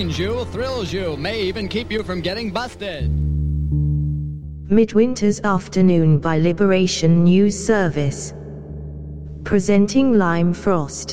entertains you, thrills you, may even keep you from getting busted. Midwinter's Afternoon by Liberation News Service. Presenting Lime Frost.